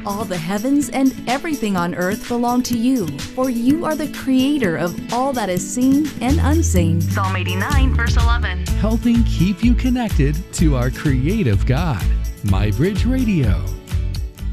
All the heavens and everything on earth belong to you, for you are the creator of all that is seen and unseen. Psalm 89, verse 11. Helping keep you connected to our creative God. MyBridge Radio.